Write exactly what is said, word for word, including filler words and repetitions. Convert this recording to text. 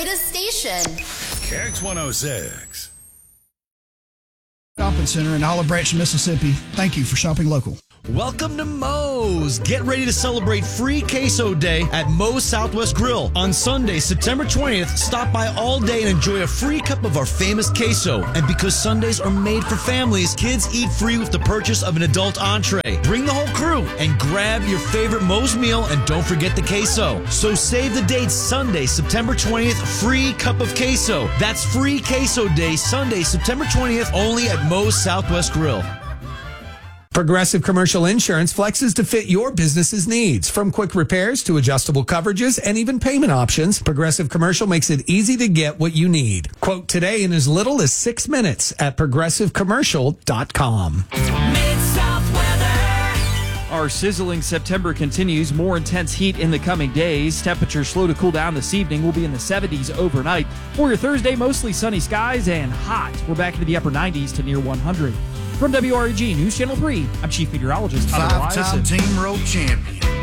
greatest station. Kicks one oh six. Shopping Center in Olive Branch, Mississippi. Thank you for shopping local. Welcome to Moe's. Get ready to celebrate Free Queso Day at Moe's Southwest Grill. On Sunday, September twentieth, stop by all day and enjoy a free cup of our famous queso. And because Sundays are made for families, kids eat free with the purchase of an adult entree. Bring the whole crew and grab your favorite Moe's meal, and don't forget the queso. So save the date, Sunday, September twentieth, free cup of queso. That's Free Queso Day, Sunday, September twentieth, only at Moe's Southwest Grill. Progressive Commercial Insurance flexes to fit your business's needs. From quick repairs to adjustable coverages and even payment options, Progressive Commercial makes it easy to get what you need. Quote today in as little as six minutes at progressive commercial dot com. Mid-South weather. Our sizzling September continues. More intense heat in the coming days. Temperatures slow to cool down this evening. We'll be in the seventies overnight. For your Thursday, mostly sunny skies and hot. We're back into the upper nineties to near one hundred. From W R E G News Channel three, I'm Chief Meteorologist Hunter Five-time Eliason. team road champion.